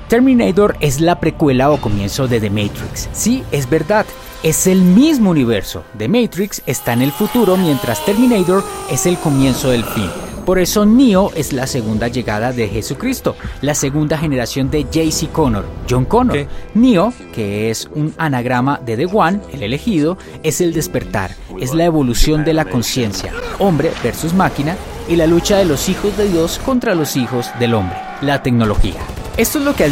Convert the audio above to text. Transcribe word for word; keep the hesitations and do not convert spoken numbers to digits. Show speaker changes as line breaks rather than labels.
Terminator es la precuela o comienzo de The Matrix. Sí, es verdad, es el mismo universo. The Matrix está en el futuro, mientras Terminator es el comienzo del fin. Por eso Neo es la segunda llegada de Jesucristo, la segunda generación de J C Connor, John Connor.
¿Qué?
Neo, que es un anagrama de The One, el elegido, es el despertar, es la evolución de la conciencia, hombre versus máquina, y la lucha de los hijos de Dios contra los hijos del hombre, la tecnología. Esto es lo que